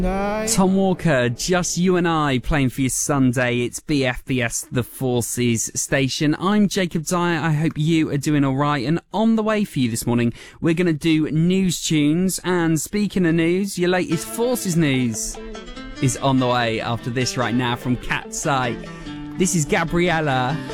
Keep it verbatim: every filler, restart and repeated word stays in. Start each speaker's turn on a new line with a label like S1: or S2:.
S1: Tom Walker, Just You and I, playing for your Sunday. It's B F B S The Forces station. I'm Jacob Dyer. I hope you are doing all right. And on the way for you this morning, we're going to do news tunes. And speaking of news, your latest Forces news is on the way after this right now from Cat's Eye. This is Gabriella.